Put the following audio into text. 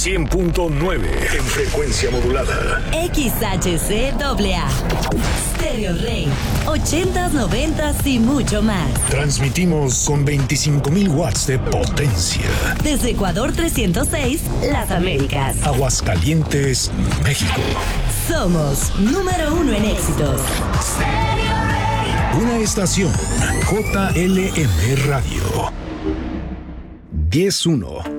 100.9 en frecuencia modulada. XHCAA. Stereo Rey. 80s, 90s y mucho más. Transmitimos con 25,000 watts de potencia. Desde Ecuador 306, Las Américas. Aguascalientes, México. Somos número 1 en éxitos. Una estación JLM Radio. 10-1.